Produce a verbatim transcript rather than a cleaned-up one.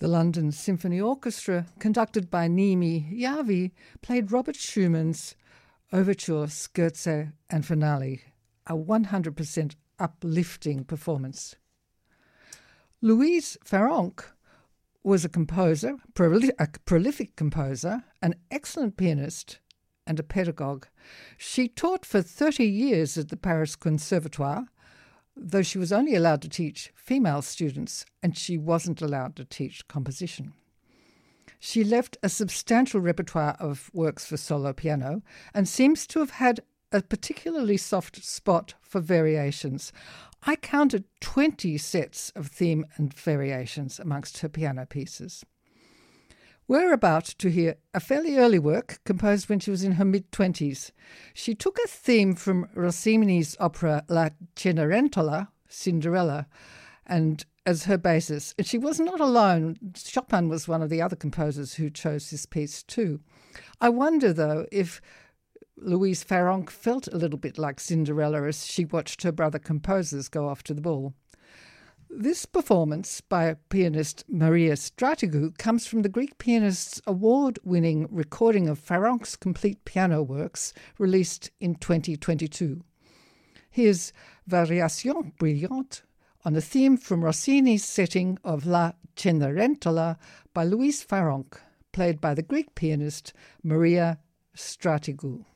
The London Symphony Orchestra, conducted by Niimi Järvi, played Robert Schumann's Overture, Scherzo and Finale, a one hundred percent uplifting performance. Louise Farrenc was a composer, a prolific composer, an excellent pianist, and a pedagogue. She taught for thirty years at the Paris Conservatoire, though she was only allowed to teach female students, and she wasn't allowed to teach composition. She left a substantial repertoire of works for solo piano and seems to have had a particularly soft spot for variations. I counted twenty sets of theme and variations amongst her piano pieces. We're about to hear a fairly early work composed when she was in her mid-twenties. She took a theme from Rossini's opera La Cenerentola, Cinderella, and as her basis. And she was not alone. Chopin was one of the other composers who chose this piece too. I wonder, though, if Louise Farrenc felt a little bit like Cinderella as she watched her brother composers go off to the ball. This performance by pianist Maria Stratigou comes from the Greek pianist's award-winning recording of Farrenc's complete piano works, released in twenty twenty-two. Here's Variation Brillante on a theme from Rossini's setting of La Cenerentola by Louise Farrenc, played by the Greek pianist Maria Stratigou.